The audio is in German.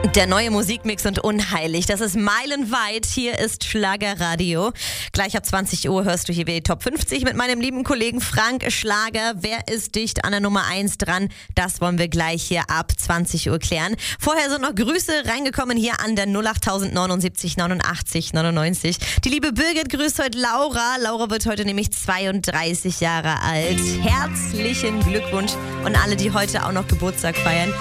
Der neue Musikmix und unheilig, das ist meilenweit. Hier ist Schlagerradio. Gleich ab 20 Uhr hörst du hier wieder die Top 50 mit meinem lieben Kollegen Frank Schlager. Wer ist dicht an der Nummer 1 dran? Das wollen wir gleich hier ab 20 Uhr klären. Vorher sind noch Grüße reingekommen hier an der 08000 79 89 99. Die liebe Birgit grüßt heute Laura. Laura wird heute nämlich 32 Jahre alt. Herzlichen Glückwunsch und alle, die heute auch noch Geburtstag feiern.